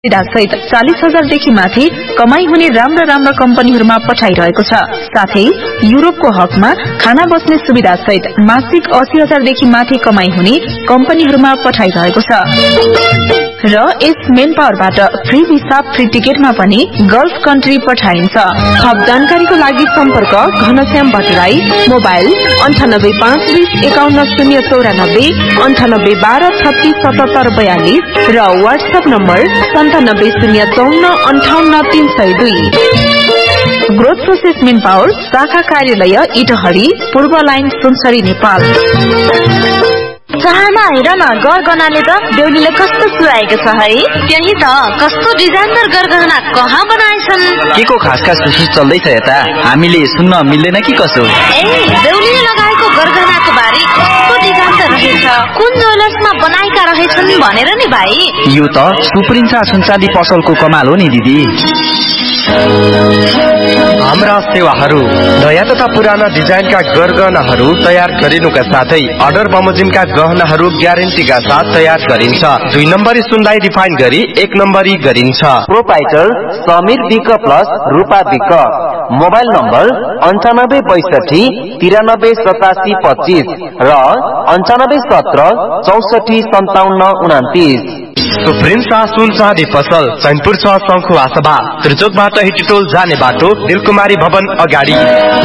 सहित 40,000 देखि माथि कमाई हुने राम्रा कम्पनीहरूमा पठाइरहेको छ। साथै युरोपको हकमा खाना बस्ने सुविधा सहित मासिक 80,000 देखि माथि कमाई हुने कम्पनीहरूमा पठाइरहेको छ। र यस मेन पावरबाट फ्री भिसा फ्री टिकटमा पनि गल्फ कन्ट्री पठाइन्छ। थप जानकारीको लागि सम्पर्क घनश्याम भट्टराई, मोबाइल 9852510094, 9812367742 र WhatsApp number 9705458302। Growth process main power शाखा कार्यालय इटहरी, पूर्व लाइन सुनसरी, नेपाल। चाहना हेर न, गरगहनाले त बेहुलीले कस्तो सुहाएको छ है। त्यही त, कस्तो डिजाइनर गरगहना कहाँ बनाएछन्? के को खास सुसु चल्दैछ यता? हामीले सुन्न मिल्दैन कि कसो? बेहुलीले लगाएको गरगहनाको बारे कस्तो डिजाइन त रहेछ, कुन ज्वेलर्समा बनाएका रहेछन् भनेर नि भाइ। यो त सुप्रिन्सा सुनचाँदी पसलको कमाल हो नि दिदी। हाम्रा सेवाहरू नयाँ तथा पुराना डिजाइनका गरगहनाहरू तयार गरिनुका साथै अर्डर बमोजिमका गहनाहरू ग्यारेन्टीका साथ तयार गरिन्छ। 2 नम्बरी सुनलाई रिफाइन गरी 1 नम्बरी गरिन्छ। प्रोपाइटर समीर विक प्लस रूपा विक। मोबाइल नम्बर 9562 938725 र 9517 645729। सुप्रिन्सा सुनचाँदी पसल चैनपुर 6 शङ्खुवासभा त्रिचोकबाट हिटीटोल जाने बाटो दिलकुमारी भवन अगाडि।